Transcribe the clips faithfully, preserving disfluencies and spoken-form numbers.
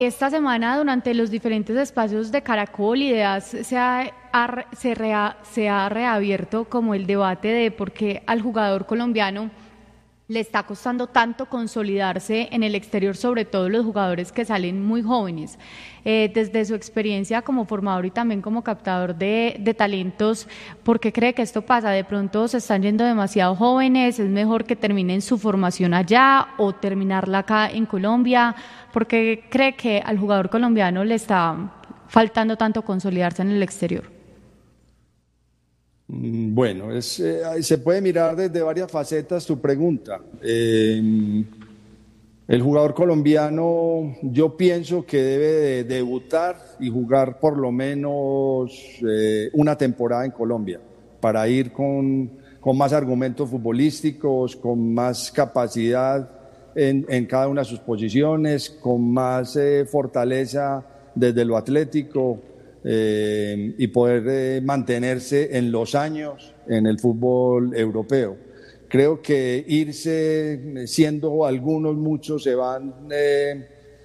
Esta semana, durante los diferentes espacios de Caracol y de A S, se ha, ha- se rea- se ha reabierto como el debate de por qué al jugador colombiano le está costando tanto consolidarse en el exterior, sobre todo los jugadores que salen muy jóvenes. Eh, desde su experiencia como formador y también como captador de, de talentos, ¿por qué cree que esto pasa? ¿De pronto se están yendo demasiado jóvenes? ¿Es mejor que terminen su formación allá o terminarla acá en Colombia? ¿Por qué cree que al jugador colombiano le está faltando tanto consolidarse en el exterior? Mm, Bueno, es, eh, ahí se puede mirar desde varias facetas tu pregunta. Eh, el jugador colombiano, yo pienso que debe de debutar y jugar por lo menos eh, una temporada en Colombia para ir con, con más argumentos futbolísticos, con más capacidad en, en cada una de sus posiciones, con más eh, fortaleza desde lo atlético eh, y poder eh, mantenerse en los años en el fútbol europeo. Creo que irse, siendo algunos, muchos se van eh,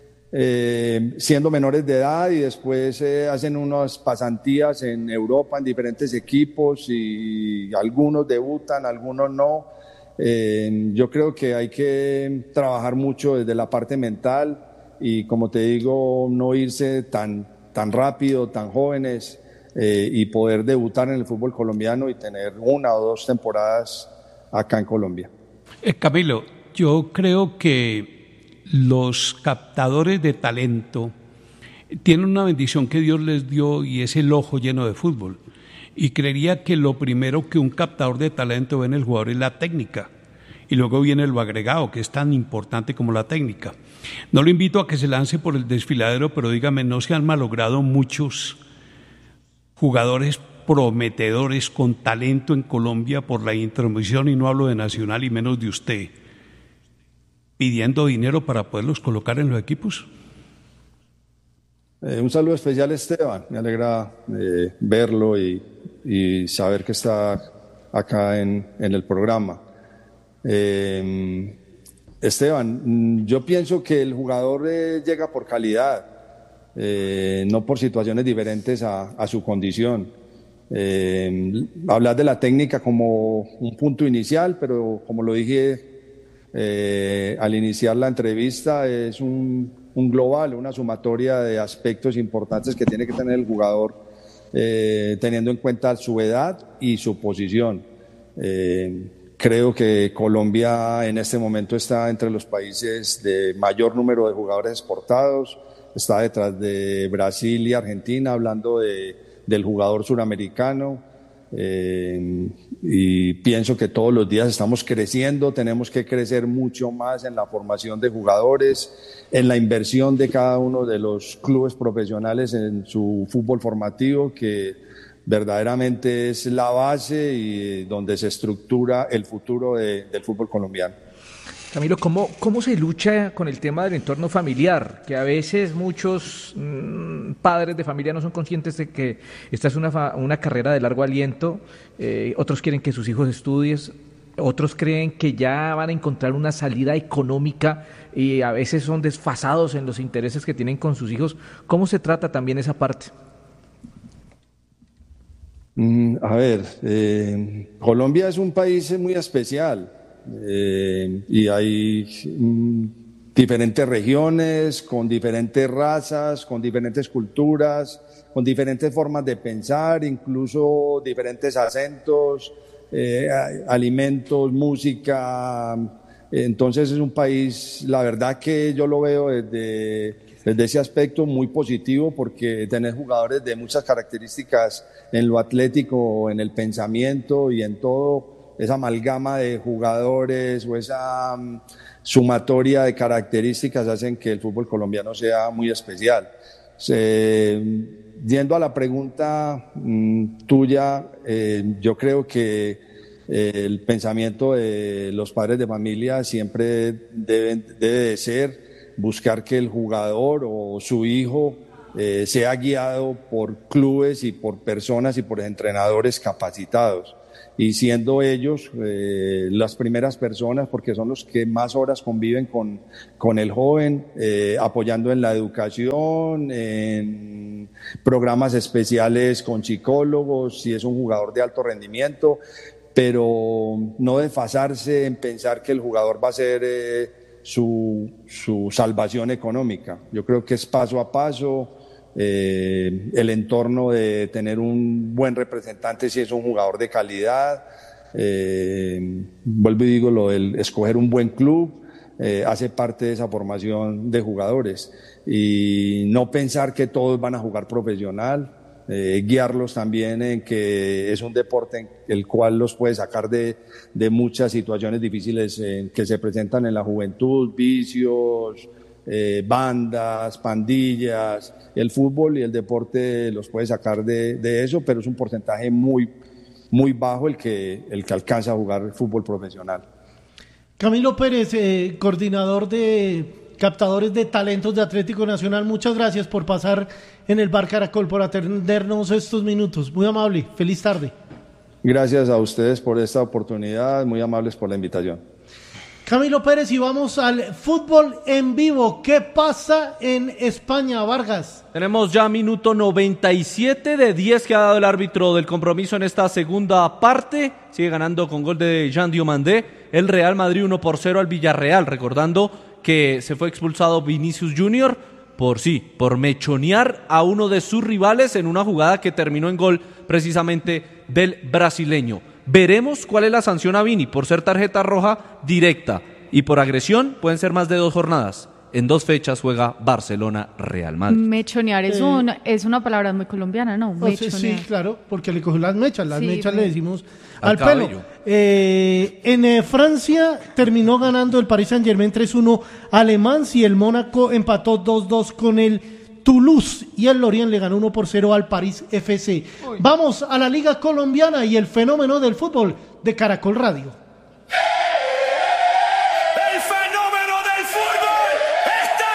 eh, siendo menores de edad y después eh, hacen unas pasantías en Europa en diferentes equipos y algunos debutan, algunos no. Eh, yo creo que hay que trabajar mucho desde la parte mental y, como te digo, no irse tan, tan rápido, tan jóvenes eh, y poder debutar en el fútbol colombiano y tener una o dos temporadas acá en Colombia. Eh, Camilo, yo creo que los captadores de talento tienen una bendición que Dios les dio y es el ojo lleno de fútbol. Y creería que lo primero que un captador de talento ve en el jugador es la técnica. Y luego viene lo agregado, que es tan importante como la técnica. No lo invito a que se lance por el desfiladero, pero dígame, ¿no se han malogrado muchos jugadores prometedores con talento en Colombia por la intromisión, y no hablo de Nacional y menos de usted, pidiendo dinero para poderlos colocar en los equipos? Eh, un saludo especial, Esteban. Me alegra eh, verlo y, y saber que está acá en, en el programa. Eh, Esteban, mm, yo pienso que el jugador eh, llega por calidad, eh, no por situaciones diferentes a, a su condición. Eh, hablar de la técnica como un punto inicial, pero como lo dije eh, al iniciar la entrevista, es un, un global, una sumatoria de aspectos importantes que tiene que tener el jugador, eh, teniendo en cuenta su edad y su posición. Eh, creo que Colombia en este momento está entre los países de mayor número de jugadores exportados, está detrás de Brasil y Argentina, hablando de, del jugador suramericano. Eh, y pienso que todos los días estamos creciendo, tenemos que crecer mucho más en la formación de jugadores, en la inversión de cada uno de los clubes profesionales en su fútbol formativo, que verdaderamente es la base y donde se estructura el futuro de, del fútbol colombiano. Camilo, ¿cómo, ¿cómo se lucha con el tema del entorno familiar? Que a veces muchos mmm, padres de familia no son conscientes de que esta es una, fa- una carrera de largo aliento, eh, otros quieren que sus hijos estudien, otros creen que ya van a encontrar una salida económica y a veces son desfasados en los intereses que tienen con sus hijos. ¿Cómo se trata también esa parte? Mm, a ver, eh, Colombia es un país muy especial eh, y hay mm, diferentes regiones con diferentes razas, con diferentes culturas, con diferentes formas de pensar, incluso diferentes acentos, eh, a- alimentos, música. Entonces es un país, la verdad que yo lo veo desde, desde ese aspecto muy positivo, porque tenés jugadores de muchas características en lo atlético, en el pensamiento y en todo, esa amalgama de jugadores o esa mm, sumatoria de características hacen que el fútbol colombiano sea muy especial. Se- yendo a la pregunta mm, tuya, eh, yo creo que eh, el pensamiento de los padres de familia siempre deben- debe de ser buscar que el jugador o su hijo eh, sea guiado por clubes y por personas y por entrenadores capacitados. y siendo ellos eh, las primeras personas, porque son los que más horas conviven con, con el joven, eh, apoyando en la educación, en programas especiales con psicólogos, si es un jugador de alto rendimiento, pero no desfasarse en pensar que el jugador va a ser eh, su, su salvación económica. Yo creo que es paso a paso. Eh, el entorno de tener un buen representante si es un jugador de calidad, eh, vuelvo y digo lo del escoger un buen club, eh, hace parte de esa formación de jugadores, y no pensar que todos van a jugar profesional, eh, guiarlos también en que es un deporte en el cual los puede sacar de, de muchas situaciones difíciles eh, que se presentan en la juventud, vicios, Eh, bandas, pandillas. El fútbol y el deporte los puede sacar de, de eso, pero es un porcentaje muy, muy bajo el que, el que alcanza a jugar fútbol profesional. Camilo Pérez, eh, coordinador de captadores de talentos de Atlético Nacional, muchas gracias por pasar en el Bar Caracol, por atendernos estos minutos. Muy amable, feliz tarde. Gracias a ustedes por esta oportunidad, muy amables por la invitación. Camilo Pérez, y vamos al fútbol en vivo. ¿Qué pasa en España, Vargas? Tenemos ya minuto noventa y siete de diez que ha dado el árbitro del compromiso en esta segunda parte. Sigue ganando con gol de Jean Diomandé el Real Madrid uno por cero al Villarreal, recordando que se fue expulsado Vinicius Junior por sí, por mechonear a uno de sus rivales en una jugada que terminó en gol precisamente del brasileño. Veremos cuál es la sanción a Vini por ser tarjeta roja directa, y por agresión pueden ser más de dos jornadas. En dos fechas juega Barcelona-Real Madrid. Mechonear es, eh, un, es una palabra muy colombiana, ¿no? O sea, sí, claro, porque le cogió las mechas, las sí, mechas me... le decimos al, al pelo. Eh, en eh, Francia terminó ganando el Paris Saint-Germain tres uno al Le Mans, y el Mónaco empató dos dos con el Toulouse, y el Lorient le ganó uno por cero al París F C. Uy. Vamos a la Liga Colombiana y el fenómeno del fútbol de Caracol Radio. El fenómeno del fútbol está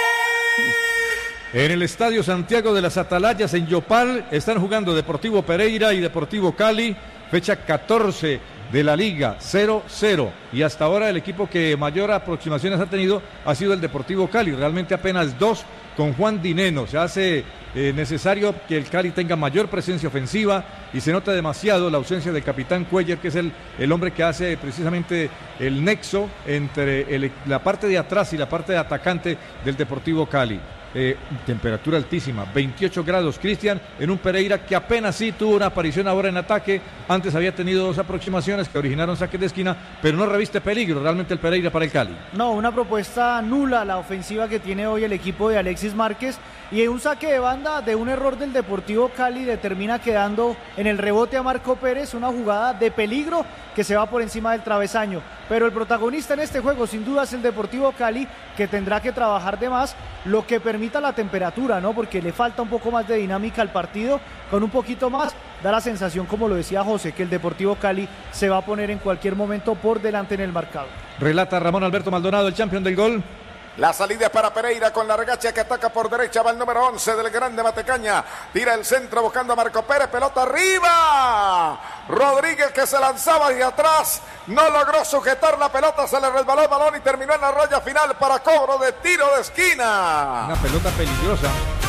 aquí. En el Estadio Santiago de las Atalayas en Yopal están jugando Deportivo Pereira y Deportivo Cali, fecha catorce de la Liga, cero cero, y hasta ahora el equipo que mayor aproximaciones ha tenido ha sido el Deportivo Cali, realmente apenas dos con Juan Dineno. Se hace eh, necesario que el Cali tenga mayor presencia ofensiva, y se nota demasiado la ausencia del capitán Cuellar, que es el, el hombre que hace precisamente el nexo entre el, la parte de atrás y la parte de atacante del Deportivo Cali. Eh, temperatura altísima, veintiocho grados, Cristian, en un Pereira que apenas sí tuvo una aparición ahora en ataque. Antes había tenido dos aproximaciones que originaron saques de esquina, pero no reviste peligro realmente el Pereira para el Cali. No, una propuesta nula la ofensiva que tiene hoy el equipo de Alexis Márquez, y un saque de banda de un error del Deportivo Cali determina quedando en el rebote a Marco Pérez, una jugada de peligro que se va por encima del travesaño. Pero el protagonista en este juego sin duda es el Deportivo Cali, que tendrá que trabajar de más, lo que permita la temperatura, ¿no? Porque le falta un poco más de dinámica al partido. Con un poquito más da la sensación, como lo decía José, que el Deportivo Cali se va a poner en cualquier momento por delante en el marcador. Relata Ramón Alberto Maldonado, el campeón del gol. La salida para Pereira con la regacha que ataca por derecha, va el número once del Grande Matecaña, tira el centro buscando a Marco Pérez, pelota arriba, Rodríguez que se lanzaba hacia atrás, no logró sujetar la pelota, se le resbaló el balón y terminó en la raya final para cobro de tiro de esquina. Una pelota peligrosa,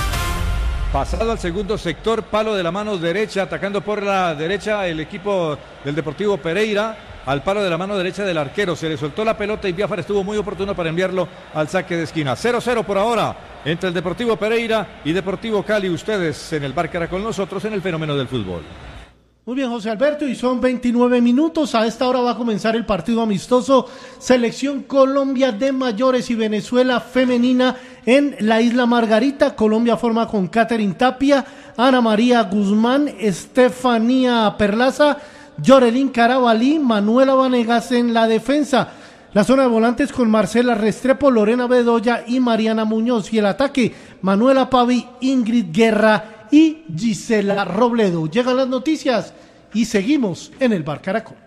pasado al segundo sector, palo de la mano derecha, atacando por la derecha el equipo del Deportivo Pereira, al palo de la mano derecha del arquero, se le soltó la pelota y Biafara estuvo muy oportuno para enviarlo al saque de esquina. cero cero por ahora entre el Deportivo Pereira y Deportivo Cali. Ustedes en el Bar Caracol, nosotros en el fenómeno del fútbol. Muy bien, José Alberto, y son veintinueve minutos. A esta hora va a comenzar el partido amistoso Selección Colombia de mayores y Venezuela femenina en la Isla Margarita. Colombia forma con Catherine Tapia, Ana María Guzmán, Estefanía Perlaza, Yorelín Carabalí, Manuela Vanegas en la defensa. La zona de volantes con Marcela Restrepo, Lorena Bedoya y Mariana Muñoz. Y el ataque, Manuela Pavi, Ingrid Guerra y Gisela Robledo. Llegan las noticias y seguimos en el Bar Caracol.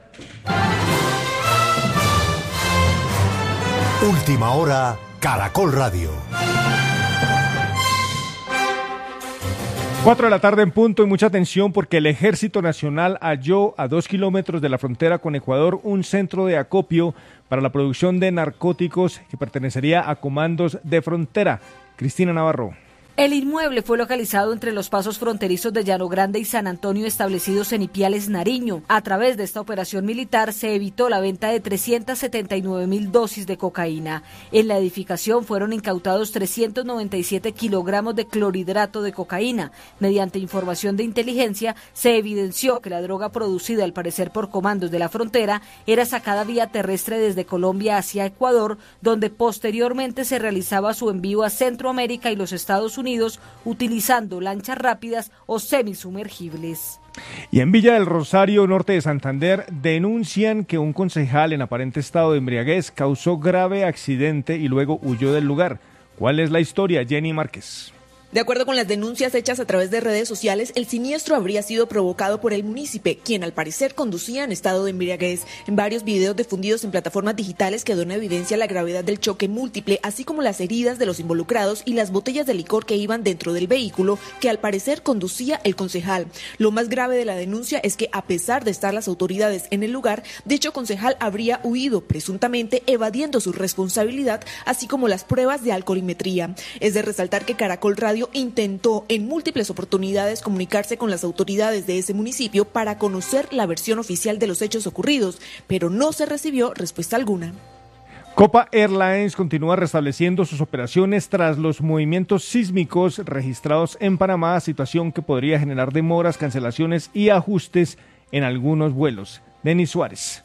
Última hora, Caracol Radio. Cuatro de la tarde en punto y mucha atención porque el Ejército Nacional halló a dos kilómetros de la frontera con Ecuador un centro de acopio para la producción de narcóticos que pertenecería a comandos de frontera. Cristina Navarro. El inmueble fue localizado entre los pasos fronterizos de Llano Grande y San Antonio establecidos en Ipiales, Nariño. A través de esta operación militar se evitó la venta de trescientas setenta y nueve mil dosis de cocaína. En la edificación fueron incautados trescientos noventa y siete kilogramos de clorhidrato de cocaína. Mediante información de inteligencia se evidenció que la droga producida al parecer por comandos de la frontera era sacada vía terrestre desde Colombia hacia Ecuador, donde posteriormente se realizaba su envío a Centroamérica y los Estados Unidos utilizando lanchas rápidas o semisumergibles. Y en Villa del Rosario, norte de Santander, denuncian que un concejal en aparente estado de embriaguez causó grave accidente y luego huyó del lugar. ¿Cuál es la historia? Jenny Márquez. De acuerdo con las denuncias hechas a través de redes sociales, el siniestro habría sido provocado por el munícipe, quien al parecer conducía en estado de embriaguez. En varios videos difundidos en plataformas digitales quedó en evidencia la gravedad del choque múltiple, así como las heridas de los involucrados y las botellas de licor que iban dentro del vehículo que al parecer conducía el concejal. Lo más grave de la denuncia es que a pesar de estar las autoridades en el lugar, dicho concejal habría huido, presuntamente evadiendo su responsabilidad, así como las pruebas de alcoholimetría. Es de resaltar que Caracol Radio intentó en múltiples oportunidades comunicarse con las autoridades de ese municipio para conocer la versión oficial de los hechos ocurridos, pero no se recibió respuesta alguna. Copa Airlines continúa restableciendo sus operaciones tras los movimientos sísmicos registrados en Panamá, situación que podría generar demoras, cancelaciones y ajustes en algunos vuelos. Denis Suárez.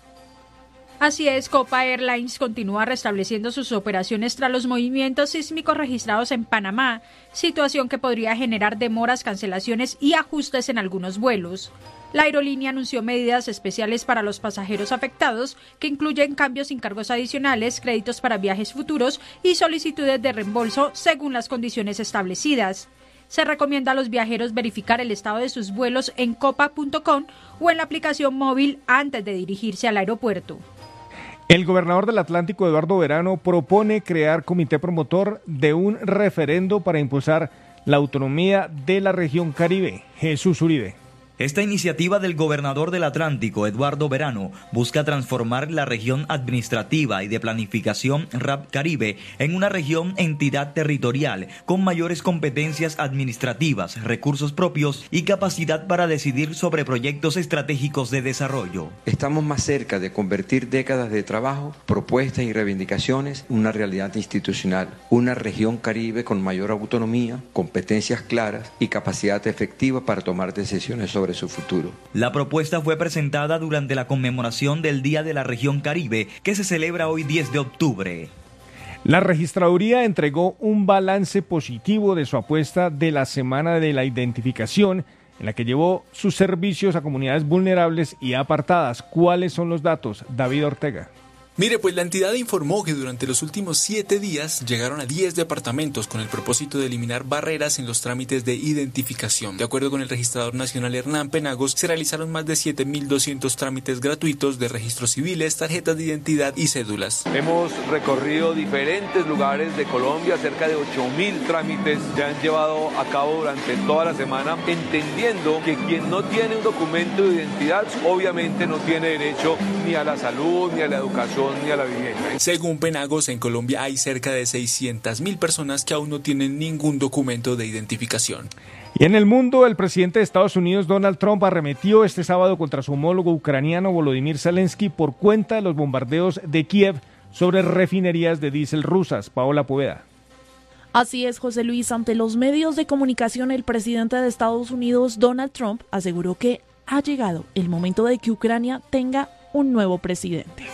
Así es, Copa Airlines continúa restableciendo sus operaciones tras los movimientos sísmicos registrados en Panamá, situación que podría generar demoras, cancelaciones y ajustes en algunos vuelos. La aerolínea anunció medidas especiales para los pasajeros afectados, que incluyen cambios sin cargos adicionales, créditos para viajes futuros y solicitudes de reembolso según las condiciones establecidas. Se recomienda a los viajeros verificar el estado de sus vuelos en copa punto com o en la aplicación móvil antes de dirigirse al aeropuerto. El gobernador del Atlántico, Eduardo Verano, propone crear comité promotor de un referendo para impulsar la autonomía de la región Caribe. Jesús Uribe. Esta iniciativa del gobernador del Atlántico, Eduardo Verano, busca transformar la región administrativa y de planificación R A P Caribe en una región entidad territorial con mayores competencias administrativas, recursos propios y capacidad para decidir sobre proyectos estratégicos de desarrollo. Estamos más cerca de convertir décadas de trabajo, propuestas y reivindicaciones en una realidad institucional, una región Caribe con mayor autonomía, competencias claras y capacidad efectiva para tomar decisiones sobre sobre su futuro. La propuesta fue presentada durante la conmemoración del Día de la Región Caribe, que se celebra hoy diez de octubre. La registraduría entregó un balance positivo de su apuesta de la Semana de la Identificación, en la que llevó sus servicios a comunidades vulnerables y apartadas. ¿Cuáles son los datos? David Ortega. Mire, pues la entidad informó que durante los últimos siete días llegaron a diez departamentos con el propósito de eliminar barreras en los trámites de identificación. De acuerdo con el registrador nacional Hernán Penagos, se realizaron más de siete mil doscientos trámites gratuitos de registros civiles, tarjetas de identidad y cédulas. Hemos recorrido diferentes lugares de Colombia, cerca de ocho mil trámites se han llevado a cabo durante toda la semana, entendiendo que quien no tiene un documento de identidad obviamente no tiene derecho ni a la salud, ni a la educación, ni a la vivienda. Según Penagos, en Colombia hay cerca de seiscientas mil personas que aún no tienen ningún documento de identificación. Y en el mundo, el presidente de Estados Unidos, Donald Trump, arremetió este sábado contra su homólogo ucraniano Volodymyr Zelensky por cuenta de los bombardeos de Kiev sobre refinerías de diésel rusas. Paola Poveda. Así es, José Luis. Ante los medios de comunicación, el presidente de Estados Unidos, Donald Trump, aseguró que ha llegado el momento de que Ucrania tenga un nuevo presidente.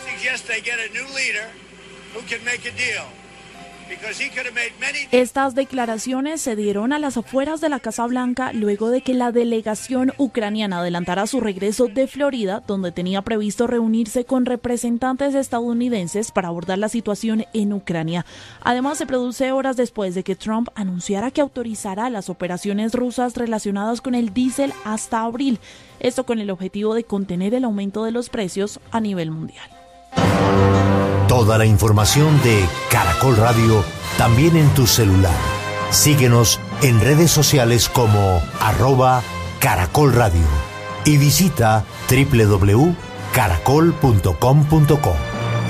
Estas declaraciones se dieron a las afueras de la Casa Blanca luego de que la delegación ucraniana adelantara su regreso de Florida, donde tenía previsto reunirse con representantes estadounidenses para abordar la situación en Ucrania. Además, se produce horas después de que Trump anunciara que autorizará las operaciones rusas relacionadas con el diésel hasta abril. Esto con el objetivo de contener el aumento de los precios a nivel mundial. Toda la información de Caracol Radio también en tu celular. Síguenos en redes sociales como arroba Caracol Radio y visita doble u doble u doble u punto caracol punto com punto co.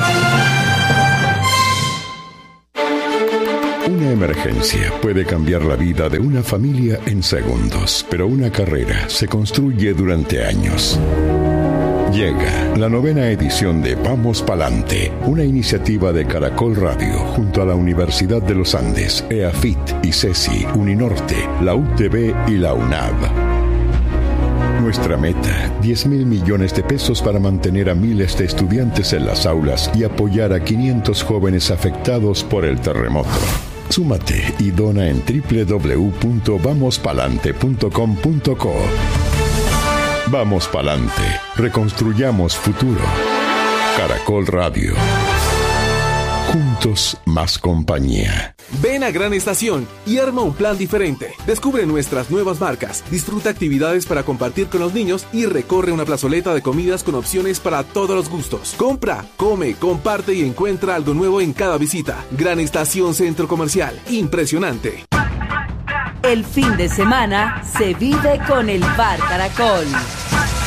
Una emergencia puede cambiar la vida de una familia en segundos, pero una carrera se construye durante años. Llega la novena edición de Vamos Palante, una iniciativa de Caracol Radio junto a la Universidad de los Andes, EAFIT, ICESI, Uninorte, la U T B y la UNAV. Nuestra meta, diez mil millones de pesos para mantener a miles de estudiantes en las aulas y apoyar a quinientos jóvenes afectados por el terremoto. Súmate y dona en doble u doble u doble u punto vamos palante punto com punto co. Vamos Palante, reconstruyamos futuro. Caracol Radio. Juntos más compañía. Ven a Gran Estación y arma un plan diferente. Descubre nuestras nuevas marcas, disfruta actividades para compartir con los niños y recorre una plazoleta de comidas con opciones para todos los gustos. Compra, come, comparte y encuentra algo nuevo en cada visita. Gran Estación Centro Comercial. Impresionante. El fin de semana se vive con el Bar Caracol.